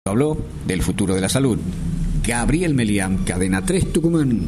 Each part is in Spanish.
Habló del futuro de la salud. Gabriel Melián, Cadena 3 Tucumán.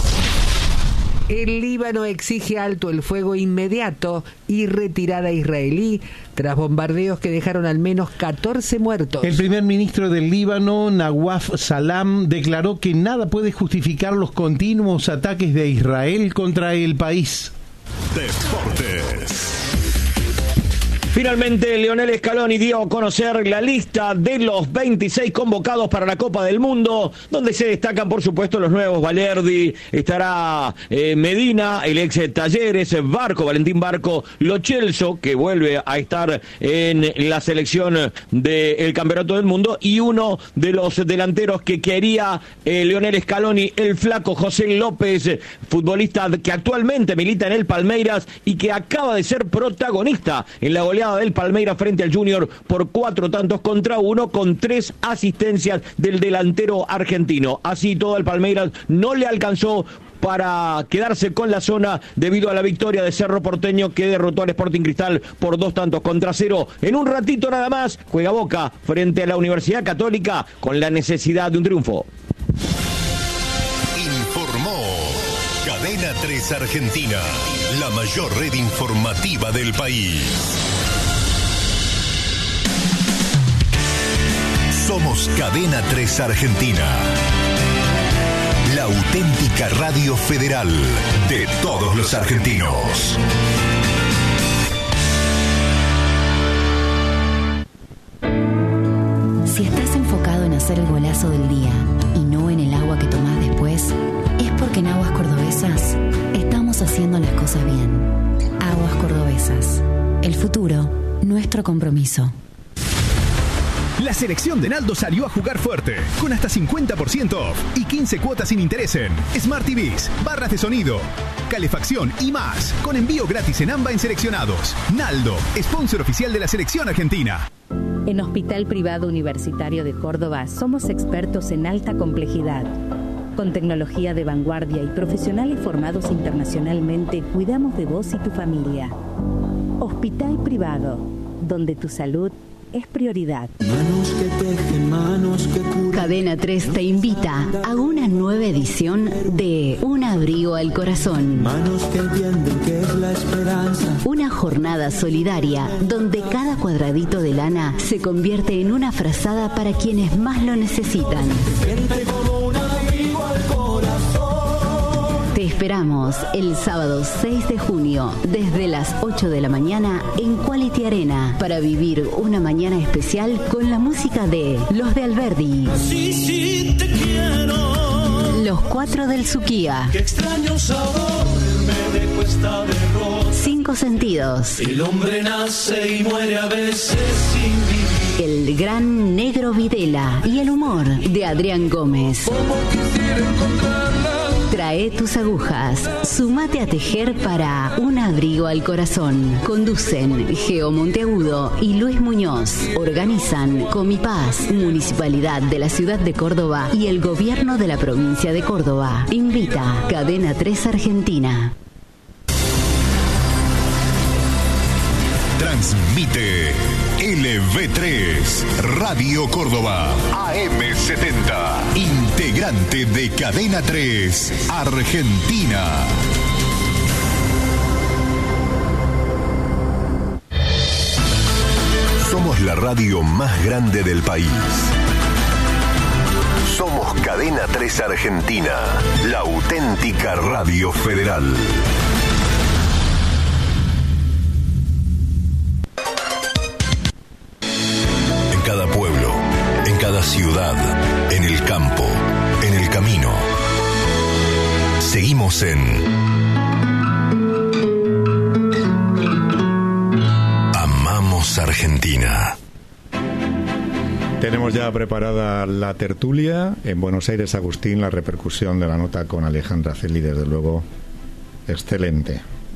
El Líbano exige alto el fuego inmediato y retirada israelí tras bombardeos que dejaron al menos 14 muertos. El primer ministro del Líbano, Nawaf Salam, declaró que nada puede justificar los continuos ataques de Israel contra el país. Deportes. Finalmente, Lionel Scaloni dio a conocer la lista de los 26 convocados para la Copa del Mundo, donde se destacan, por supuesto, los nuevos Valerdi, estará Medina, el ex Talleres, Valentín Barco, Lo Celso, que vuelve a estar en la selección del Campeonato del Mundo, y uno de los delanteros que quería Lionel Scaloni, el flaco José López, futbolista que actualmente milita en el Palmeiras y que acaba de ser protagonista en la goleada del Palmeiras frente al Junior por 4-1 con 3 asistencias del delantero argentino. Así todo, el Palmeiras no le alcanzó para quedarse con la zona debido a la victoria de Cerro Porteño, que derrotó al Sporting Cristal por 2-0. En un ratito nada más juega Boca frente a la Universidad Católica con la necesidad de un triunfo. Informó Cadena 3 Argentina, la mayor red informativa del país. Somos Cadena 3 Argentina, la auténtica radio federal de todos los argentinos. Si estás enfocado en hacer el golazo del día y no en el agua que tomás después, es porque en Aguas Cordobesas estamos haciendo las cosas bien. Aguas Cordobesas. El futuro, nuestro compromiso. La selección de Naldo salió a jugar fuerte, con hasta 50% off y 15 cuotas sin interés en Smart TVs, barras de sonido, calefacción y más, con envío gratis en AMBA en seleccionados. Naldo, sponsor oficial de la selección argentina. En Hospital Privado Universitario de Córdoba somos expertos en alta complejidad. Con tecnología de vanguardia y profesionales formados internacionalmente, cuidamos de vos y tu familia. Hospital Privado, donde tu salud es prioridad. Manos que tejen, manos que curan. Cadena 3 te invita a una nueva edición de Un abrigo al corazón. Manos que entienden que es la esperanza. Una jornada solidaria donde cada cuadradito de lana se convierte en una frazada para quienes más lo necesitan. Gente como un abrigo al corazón. Te esperamos el sábado 6 de junio desde las 8 de la mañana en Quality Arena para vivir una mañana especial con la música de Los de Alberdi. Sí, sí, te quiero. Los 4 del Suquía. Qué extraño sabor me dejó esta derrota. 5 sentidos. El hombre nace y muere a veces sin vivir. El gran Negro Videla y el humor de Adrián Gómez. Como quisiera encontrarla. Trae tus agujas, sumate a tejer para Un abrigo al corazón. Conducen Geo Monteagudo y Luis Muñoz. Organizan Comipaz, Municipalidad de la Ciudad de Córdoba y el Gobierno de la Provincia de Córdoba. Invita Cadena 3 Argentina. Transmite LV3 Radio Córdoba AM70, integrante de Cadena 3 Argentina. Somos la radio más grande del país. Somos Cadena 3 Argentina, la auténtica radio federal. En cada pueblo, en cada ciudad, en el campo, en el camino. Seguimos en Amamos Argentina. Tenemos ya preparada la tertulia. En Buenos Aires, Agustín, la repercusión de la nota con Alejandra Celi, desde luego, excelente.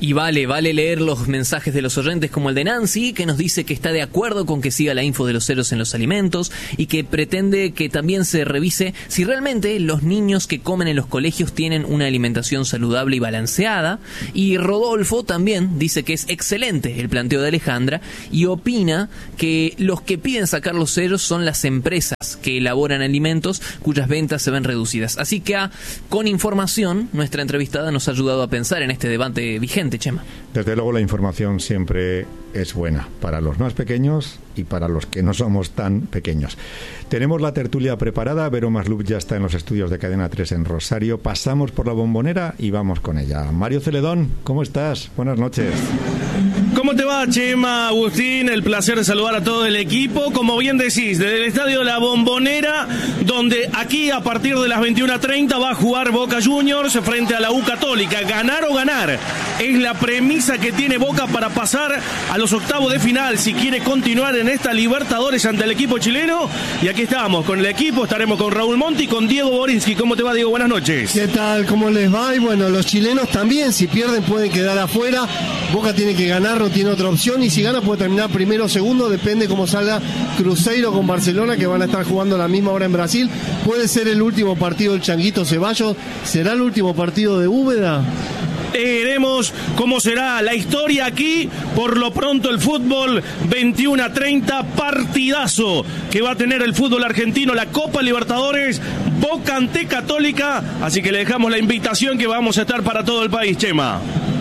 Y vale leer los mensajes de los oyentes como el de Nancy, que nos dice que está de acuerdo con que siga la info de los ceros en los alimentos y que pretende que también se revise si realmente los niños que comen en los colegios tienen una alimentación saludable y balanceada. Y Rodolfo también dice que es excelente el planteo de Alejandra y opina que los que piden sacar los ceros son las empresas que elaboran alimentos cuyas ventas se ven reducidas. Así que con información, nuestra entrevistada nos ha ayudado a pensar en este debate vigente, Chema. Desde luego la información siempre es buena para los más pequeños y para los que no somos tan pequeños. Tenemos la tertulia preparada. Vero Maslup ya está en los estudios de Cadena 3 en Rosario. Pasamos por la Bombonera y vamos con ella. Mario Celedón, ¿cómo estás? Buenas noches. ¿Cómo te va, Chema, Agustín? El placer de saludar a todo el equipo. Como bien decís, desde el estadio La Bombonera, donde aquí a partir de las 21:30 va a jugar Boca Juniors frente a la U Católica. Ganar o ganar es la premisa que tiene Boca para pasar a los octavos de final si quiere continuar en esta Libertadores ante el equipo chileno. Y aquí estamos con el equipo, estaremos con Raúl Monti y con Diego Borinsky. ¿Cómo te va, Diego? Buenas noches. ¿Qué tal? ¿Cómo les va? Y bueno, los chilenos también, si pierden pueden quedar afuera. Boca tiene que ganar, no tiene otra opción, y si gana puede terminar primero o segundo, depende cómo salga Cruzeiro con Barcelona, que van a estar jugando a la misma hora en Brasil. Puede ser el último partido del Changuito Ceballos. ¿Será el último partido de Úbeda? Veremos cómo será la historia aquí. Por lo pronto el fútbol, 21:30, partidazo que va a tener el fútbol argentino, la Copa Libertadores, Boca ante Católica. Así que le dejamos la invitación que vamos a estar para todo el país, Chema.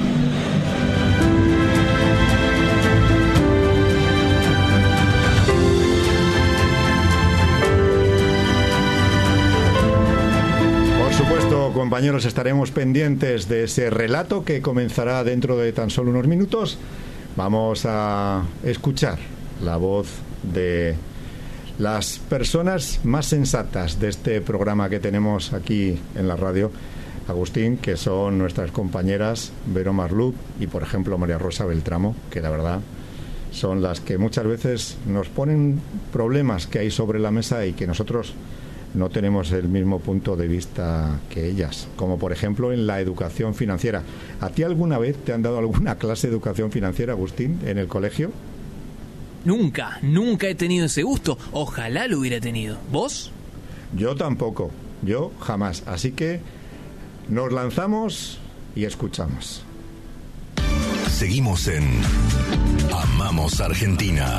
Compañeros, estaremos pendientes de ese relato que comenzará dentro de tan solo unos minutos. Vamos a escuchar la voz de las personas más sensatas de este programa que tenemos aquí en la radio, Agustín, que son nuestras compañeras Vero Maslup y, por ejemplo, María Rosa Beltramo, que la verdad son las que muchas veces nos ponen problemas que hay sobre la mesa y que nosotros no tenemos el mismo punto de vista que ellas, como por ejemplo en la educación financiera. ¿A ti alguna vez te han dado alguna clase de educación financiera, Agustín, en el colegio? Nunca he tenido ese gusto. Ojalá lo hubiera tenido. ¿Vos? Yo tampoco, yo jamás. Así que nos lanzamos y escuchamos. Seguimos en Amamos Argentina.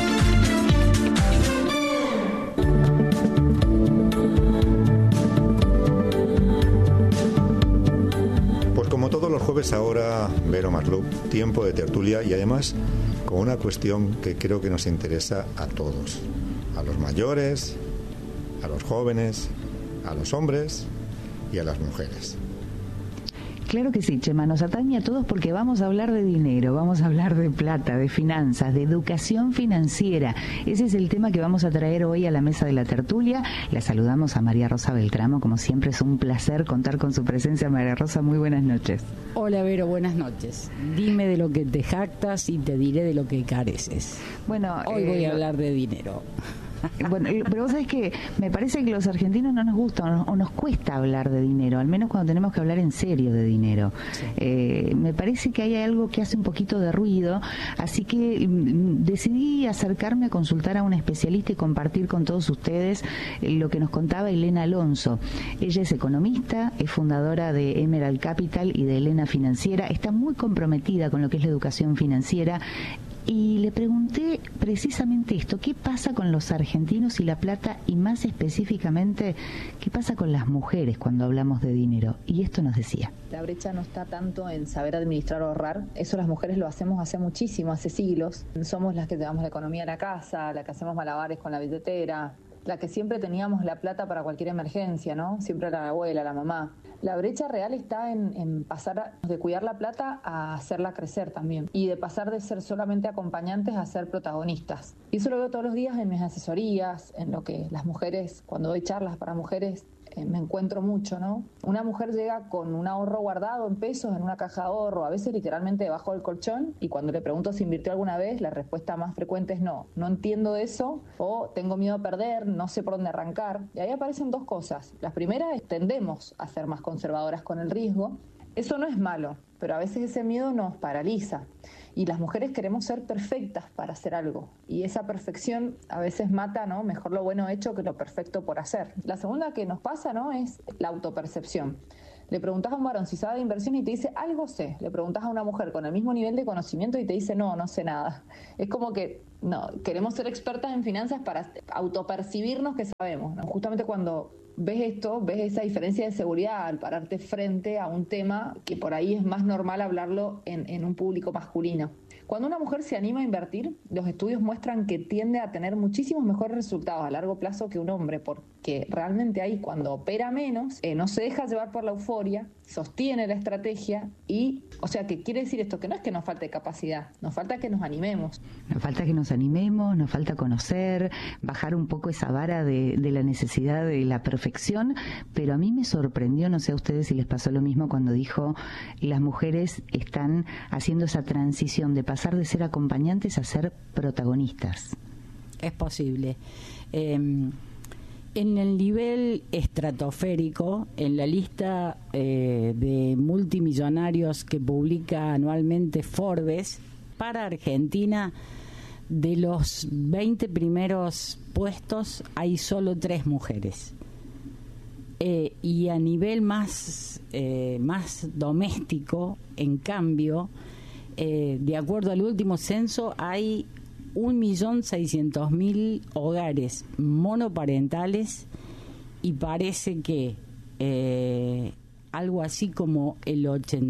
Como todos los jueves ahora, Vero Maslup, tiempo de tertulia y además con una cuestión que creo que nos interesa a todos, a los mayores, a los jóvenes, a los hombres y a las mujeres. Claro que sí, Chema, nos atañe a todos porque vamos a hablar de dinero, vamos a hablar de plata, de finanzas, de educación financiera. Ese es el tema que vamos a traer hoy a la mesa de la tertulia. La saludamos a María Rosa Beltramo, como siempre es un placer contar con su presencia. María Rosa, muy buenas noches. Hola Vero, buenas noches. Dime de lo que te jactas y te diré de lo que careces. Bueno, hoy voy a hablar de dinero. Bueno, pero vos sabés que me parece que los argentinos no nos gusta o nos cuesta hablar de dinero, al menos cuando tenemos que hablar en serio de dinero. Sí. Me parece que hay algo que hace un poquito de ruido, así que decidí acercarme a consultar a una especialista y compartir con todos ustedes lo que nos contaba Elena Alonso. Ella es economista, es fundadora de Emerald Capital y de Elena Financiera, está muy comprometida con lo que es la educación financiera. Y le pregunté precisamente esto, ¿qué pasa con los argentinos y la plata? Y más específicamente, ¿qué pasa con las mujeres cuando hablamos de dinero? Y esto nos decía. La brecha no está tanto en saber administrar o ahorrar, eso las mujeres lo hacemos hace muchísimo, hace siglos. Somos las que llevamos la economía a la casa, la que hacemos malabares con la billetera, la que siempre teníamos la plata para cualquier emergencia, ¿no? Siempre la abuela, la mamá. La brecha real está en pasar de cuidar la plata a hacerla crecer también y de pasar de ser solamente acompañantes a ser protagonistas. Y eso lo veo todos los días en mis asesorías, en lo que las mujeres, cuando doy charlas para mujeres, me encuentro mucho, ¿no? Una mujer llega con un ahorro guardado en pesos en una caja de ahorro, a veces literalmente debajo del colchón, y cuando le pregunto si invirtió alguna vez, la respuesta más frecuente es no entiendo eso, o tengo miedo a perder, no sé por dónde arrancar. Y ahí aparecen dos cosas. La primera es tendemos a ser más conservadoras con el riesgo. Eso no es malo, pero a veces ese miedo nos paraliza. Y las mujeres queremos ser perfectas para hacer algo. Y esa perfección a veces mata, ¿no? Mejor lo bueno hecho que lo perfecto por hacer. La segunda que nos pasa, ¿no? Es la autopercepción. Le preguntás a un varón si sabe de inversión y te dice, algo sé. Le preguntás a una mujer con el mismo nivel de conocimiento y te dice, no sé nada. Es como que no queremos ser expertas en finanzas para autopercibirnos que sabemos, ¿no? Justamente cuando ves esto, ves esa diferencia de seguridad al pararte frente a un tema que por ahí es más normal hablarlo en un público masculino. Cuando una mujer se anima a invertir, los estudios muestran que tiende a tener muchísimos mejores resultados a largo plazo que un hombre, porque realmente ahí cuando opera menos, no se deja llevar por la euforia, sostiene la estrategia y, o sea, ¿qué quiere decir esto? Que no es que nos falte capacidad, nos falta que nos animemos. Nos falta que nos animemos, nos falta conocer, bajar un poco esa vara de la necesidad de la perfección, pero a mí me sorprendió, no sé a ustedes si les pasó lo mismo cuando dijo las mujeres están haciendo esa transición de pasar de ser acompañantes a ser protagonistas. Es posible. En el nivel estratosférico, en la lista de multimillonarios que publica anualmente Forbes, para Argentina, de los 20 primeros puestos hay solo 3 mujeres. Y a nivel más doméstico, en cambio, de acuerdo al último censo, hay 1.600.000 hogares monoparentales y parece que algo así como el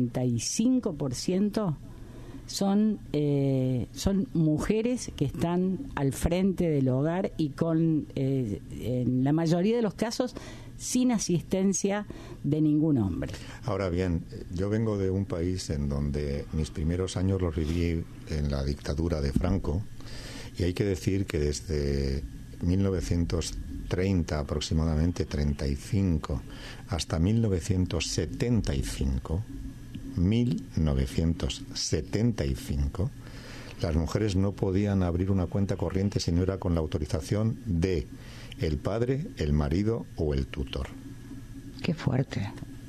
85% son mujeres que están al frente del hogar y con, en la mayoría de los casos, sin asistencia de ningún hombre. Ahora bien, yo vengo de un país en donde mis primeros años los viví en la dictadura de Franco, y hay que decir que desde 1930 aproximadamente, 35, hasta 1975, las mujeres no podían abrir una cuenta corriente si no era con la autorización de el padre, el marido o el tutor. Qué fuerte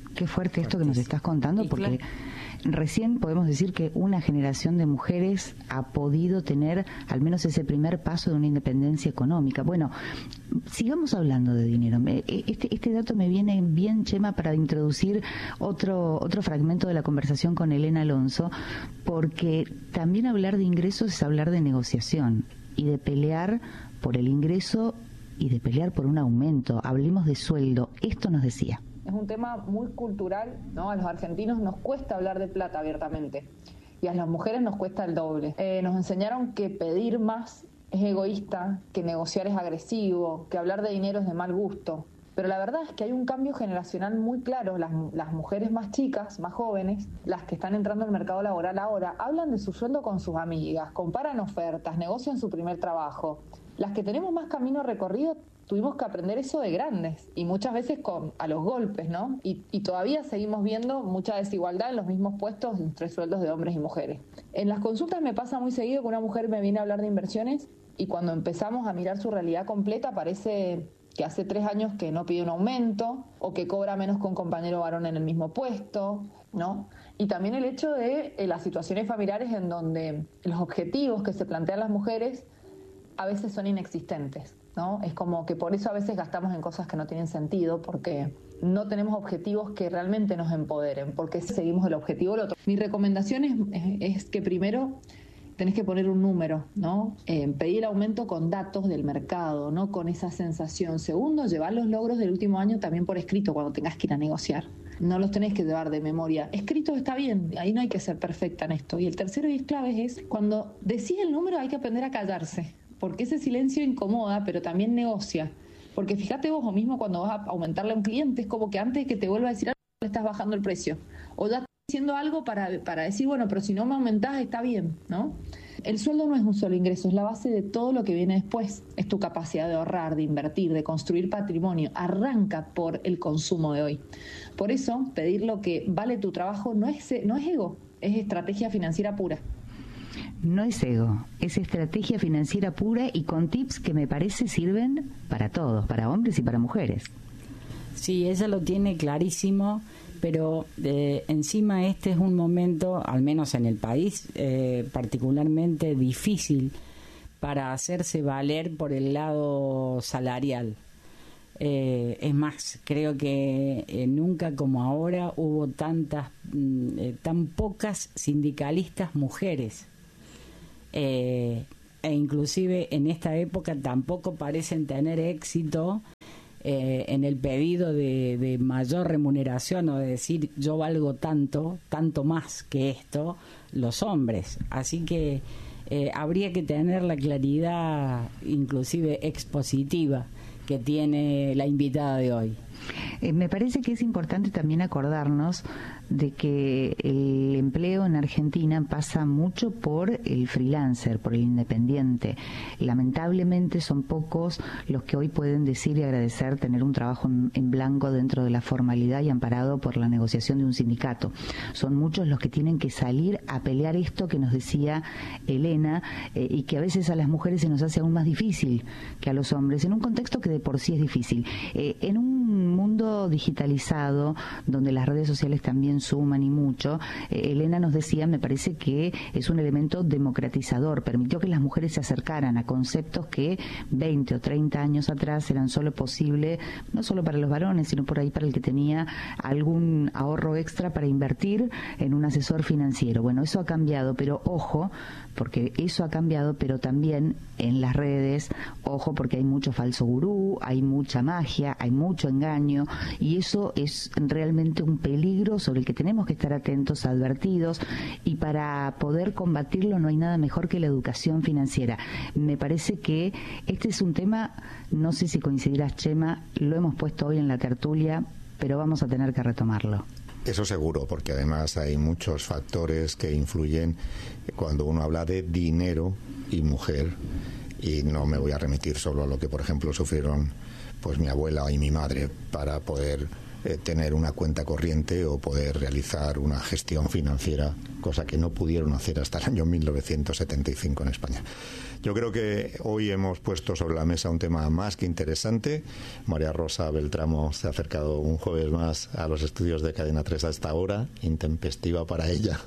esto que nos estás contando, porque recién podemos decir que una generación de mujeres ha podido tener al menos ese primer paso de una independencia económica. Bueno, sigamos hablando de dinero. Este dato me viene bien, Chema, para introducir otro fragmento de la conversación con Elena Alonso, porque también hablar de ingresos es hablar de negociación y de pelear por el ingreso y de pelear por un aumento. Hablemos de sueldo. Esto nos decía. Es un tema muy cultural, ¿no? A los argentinos nos cuesta hablar de plata abiertamente y a las mujeres nos cuesta el doble. Nos enseñaron que pedir más es egoísta, que negociar es agresivo, que hablar de dinero es de mal gusto. Pero la verdad es que hay un cambio generacional muy claro. Las mujeres más chicas, más jóvenes, las que están entrando al mercado laboral ahora, hablan de su sueldo con sus amigas, comparan ofertas, negocian su primer trabajo. Las que tenemos más camino recorrido tuvimos que aprender eso de grandes y muchas veces a los golpes, ¿no? Y todavía seguimos viendo mucha desigualdad en los mismos puestos entre sueldos de hombres y mujeres. En las consultas me pasa muy seguido que una mujer me viene a hablar de inversiones y cuando empezamos a mirar su realidad completa parece que hace 3 años que no pide un aumento o que cobra menos que un compañero varón en el mismo puesto, ¿no? Y también el hecho de las situaciones familiares en donde los objetivos que se plantean las mujeres a veces son inexistentes, ¿no? Es como que por eso a veces gastamos en cosas que no tienen sentido, porque no tenemos objetivos que realmente nos empoderen, porque seguimos el objetivo del otro. Mi recomendación es que primero tenés que poner un número, ¿no? Pedir el aumento con datos del mercado, no con esa sensación. Segundo, llevar los logros del último año también por escrito cuando tengas que ir a negociar. No los tenés que llevar de memoria. Escrito está bien, ahí no hay que ser perfecta en esto. Y el tercero y es clave es, cuando decís el número hay que aprender a callarse, porque ese silencio incomoda, pero también negocia. Porque fíjate vos mismo cuando vas a aumentarle a un cliente, es como que antes de que te vuelva a decir algo, le estás bajando el precio. O ya estás diciendo algo para decir, bueno, pero si no me aumentás, está bien, ¿no? El sueldo no es un solo ingreso, es la base de todo lo que viene después. Es tu capacidad de ahorrar, de invertir, de construir patrimonio. Arranca por el consumo de hoy. Por eso, pedir lo que vale tu trabajo no es ego, es estrategia financiera pura. No es ego, es estrategia financiera pura y con tips que me parece sirven para todos, para hombres y para mujeres. Sí, ella lo tiene clarísimo. pero encima este es un momento, al menos en el país, particularmente difícil para hacerse valer por el lado salarial. Es más, creo que nunca como ahora hubo tan pocas sindicalistas mujeres, e inclusive en esta época tampoco parecen tener éxito en el pedido de mayor remuneración, o de decir yo valgo tanto más que esto, los hombres. Así que habría que tener la claridad inclusive expositiva que tiene la invitada de hoy. Me parece que es importante también acordarnos de que el empleo en Argentina pasa mucho por el freelancer, por el independiente. Lamentablemente son pocos los que hoy pueden decir y agradecer tener un trabajo en blanco dentro de la formalidad y amparado por la negociación de un sindicato. Son muchos los que tienen que salir a pelear esto que nos decía Elena, y que a veces a las mujeres se nos hace aún más difícil que a los hombres, en un contexto que de por sí es difícil. En un mundo digitalizado, donde las redes sociales también suman y mucho, Elena nos decía, me parece que es un elemento democratizador, permitió que las mujeres se acercaran a conceptos que 20 o 30 años atrás eran solo posible, no solo para los varones, sino por ahí para el que tenía algún ahorro extra para invertir en un asesor financiero. Bueno, eso ha cambiado, pero ojo, porque eso ha cambiado, pero también en las redes, ojo, porque hay mucho falso gurú, hay mucha magia, hay mucho engaño, y eso es realmente un peligro sobre el que tenemos que estar atentos, advertidos, y para poder combatirlo no hay nada mejor que la educación financiera. Me parece que este es un tema, no sé si coincidirás, Chema, lo hemos puesto hoy en la tertulia, pero vamos a tener que retomarlo. Eso seguro, porque además hay muchos factores que influyen cuando uno habla de dinero y mujer, y no me voy a remitir solo a lo que, por ejemplo, sufrieron pues mi abuela y mi madre para poder tener una cuenta corriente o poder realizar una gestión financiera, cosa que no pudieron hacer hasta el año 1975 en España. Yo creo que hoy hemos puesto sobre la mesa un tema más que interesante. María Rosa Beltramo se ha acercado un jueves más a los estudios de Cadena 3 a esta hora, intempestiva para ella,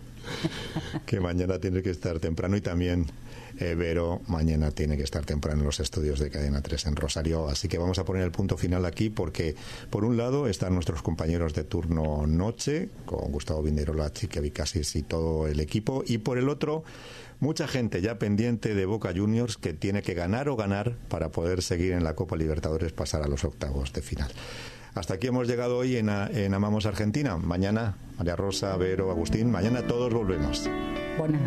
que mañana tiene que estar temprano, y también Vero mañana tiene que estar temprano en los estudios de Cadena 3 en Rosario. Así que vamos a poner el punto final aquí, porque por un lado están nuestros compañeros de turno noche, con Gustavo Vinderola, Chique Vicasis y todo el equipo, y por el otro mucha gente ya pendiente de Boca Juniors, que tiene que ganar o ganar para poder seguir en la Copa Libertadores, pasar a los octavos de final. Hasta aquí hemos llegado hoy en Amamos Argentina. Mañana, María Rosa, Vero, Agustín, mañana todos volvemos. Buenas